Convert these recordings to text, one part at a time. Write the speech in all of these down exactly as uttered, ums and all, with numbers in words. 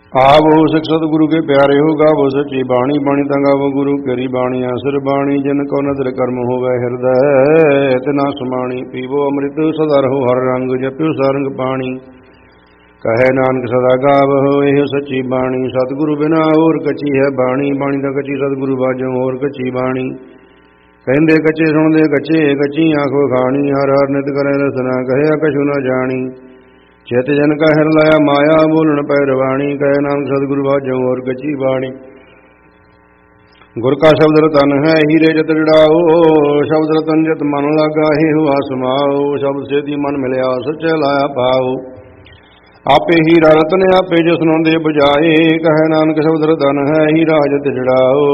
आवो सिख सतगुरु के प्यारे हो, गावो सच्ची बाणी, बाणी तंगावो गुरु करी बाणी। आसुर बाणी जिन को नदर कर्म होवे हृदय तना समाणी। पीवो अमृत सदा रहो हर रंग, जप्यो सारंग पाणी। कहे नानक सदा गावहो एह सच्ची बाणी। सतगुरु बिना और कची है बाणी, बाणी ता कची सतगुरु बाजो और कची बाणी। कहते कच्चे सुनते कच्चे, कच्ची आंखो खाणी। हर हर नित करे रसना, कहे कछु न जानी। चित जन का हर लाया माया, बोलन पैरवाणी। कहे नानक सतगुरु बाजो और कची बाणी। गुर का शब्द रतन है हीरे जत जड़ाओ, शब्द रतन जत मन लागा हे हुआ समाओ। शब्द से मन मिलया सच्चे लाया पाओ। आपे हीरा रतन आपे जसनों दे बजाए। कहे नानक शब्द रतन है हीरा जत जड़ाओ।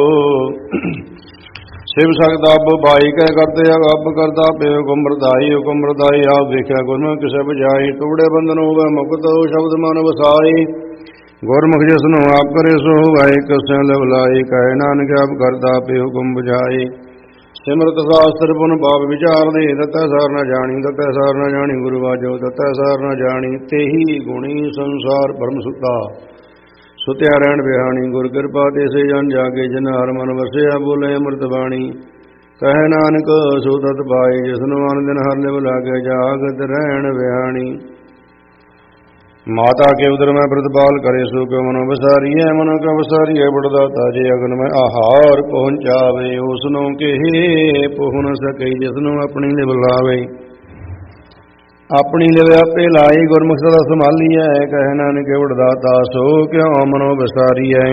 शिव सकता अब बाई कह करते अब करता पे हुकुम बरदाई। हुकुम बरदाई आप देखा गुरमुख किसे बजाई। टुकड़े बंधन होवे मुक्त शब्द मन वसाई। गुरमुख जिसनु आप करे सो होवे कसे लवलाई। कहे नानक अब करता पे हुकुम बुझाई। सिमरत शास्त्र पुन पाप विचार दे, दत्ता सार न जानी। दत्ता सार न जानी गुरु बाजो, दत्ता सार न जानी। तेही गुणी संसार परम सुता, सुत्या रहन बिहानी। गुर कृपा ते से जन जागे, जिन हर मन वसिया बोले अमृत बाणी। कहे नानक सो तत पाए, जिसनु मन दिन हर लिव लागे, जागत रहन बिहानी। माता के उदर में प्रतिपाल करे, सो क्यों मनो बसारी है। मनो का बसारी है बड़दाता, जे अगन में आहार पहुंचावे। उसनो के हे पहुँ न सके, जिसनु अपनी लिव लावे। अपनी लिव आपे लाई, गुरमुख सदा संभाली है। कहे नानक वरदाता, सो क्यों मनो बसारी है।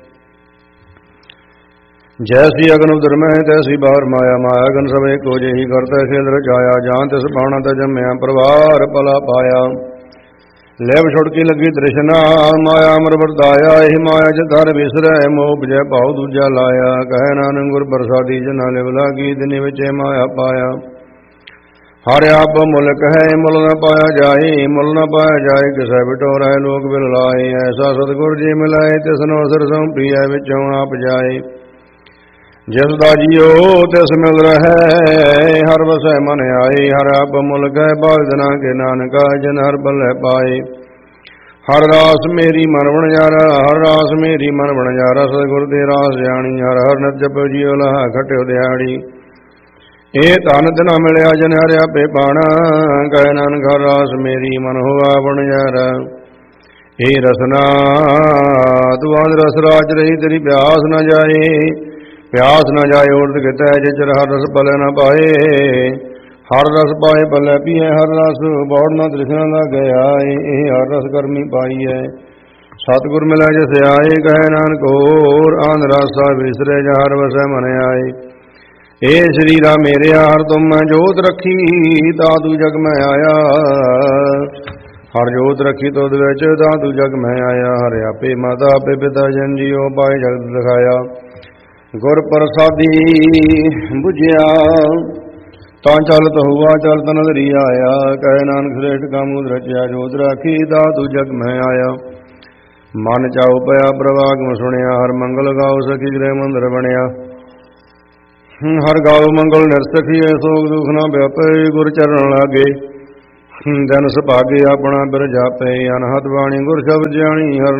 जैसी अगन उदर में तैसी बाहर माया। माया अगन सब को जेही करते खेल रचाया। जान तिस बाणा त जमया, प्रवार पला पाया। लेव छुड़की लगी तृष्णा, माया अमर बरदाया। यही माया जतार विसरै, मोह जय भाव दूजा लाया। कहे नानक गुर प्रसादी, जना लिव लागी, दिन विच माया पाया। हर आप मुल्क है मुल न पाया जाए, मुल न पाया जाए किसे बिटोर है लोक बिल लाए। ऐसा सतगुर जी मिलाए, तिसनो सिर सौ प्रिय विचों आप जाए। जिस दा जियो तिस मिल रहे, हर वसै मन आए। हर आप मुल्क है बाजना के नानका, जिन हर बल पाए। हर रास मेरी मन बनजारा, हर रास मेरी मन बनजारा। सतगुर दे रास जानी, हर हर नत जप जियो लहा खट्यो दिहाड़ी। ए धन तिना मिलया जन हर आपे पाना। कहे नानक हर रास मेरी मन हुआ बनजारा। हे रसना तू आंद रस राज रही, तेरी प्यास न जाए। प्यास न जाए उर्द कहता है, जिचर हर रस पल न पाए। हर रस पाए पल पिए, हर रस बौड़ न तृष्णा लग गया। हर रस गर्मी पाई है, सतगुर मिला जैसे आए। कहे नानक और आंद रासा विसरे, हर वसै मन आए। ए शरीरा मेरे हर तुम मैं जोत रखी, तातू जग में आया। हर जोत रखी तो विच, तातू जग में आया। हर आपे माता आपे पिता, जन जियो पाए जगत दिखाया। गुर प्रसादी बुझिया, ता चलत हुआ चल तन धरी आया। कहे नानक श्रेष्ठ का मुद रचिया, जोत रखी तातू जग में आया। मन चाओ पया प्रवाग में सुनिया, हर मंगल गाओ सखी गृह मंदिर बनिया। हर गाओ मंगल निरसखिए, सोग दुख न व्यापे। गुर चरण लागे दिन सुभागे, अपना बिर जापे। अनहद बाणी गुर शब्द जानी, हर